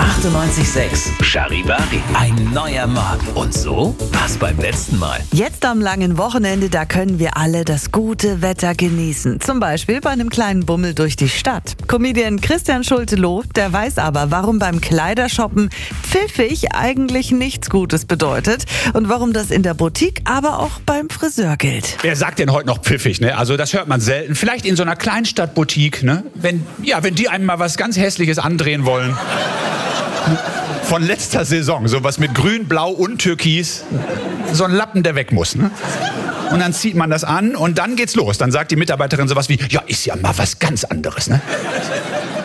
98.6 Charivari. Ein neuer Morgen. Und so war's beim letzten Mal. Jetzt am langen Wochenende, da können wir alle das gute Wetter genießen. Zum Beispiel bei einem kleinen Bummel durch die Stadt. Comedian Christian Schulte-Loh, der weiß aber, warum beim Kleidershoppen pfiffig eigentlich nichts Gutes bedeutet und warum das in der Boutique, aber auch beim Friseur gilt. Wer sagt denn heute noch pfiffig, ne? Also das hört man selten. Vielleicht in so einer Kleinstadtboutique, ne? Wenn die einem mal was ganz Hässliches andrehen wollen. Von letzter Saison, sowas mit Grün, Blau und Türkis. So ein Lappen, der weg muss, ne? Und dann zieht man das an und dann geht's los. Dann sagt die Mitarbeiterin sowas wie, ja, ist ja mal was ganz anderes, ne?